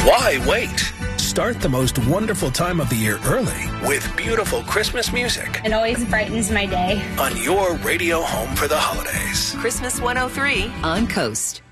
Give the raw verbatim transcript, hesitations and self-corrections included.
Why wait? Start the most wonderful time of the year early with beautiful Christmas music. It always brightens my day. On your radio home for the holidays. Christmas one oh three on Coast.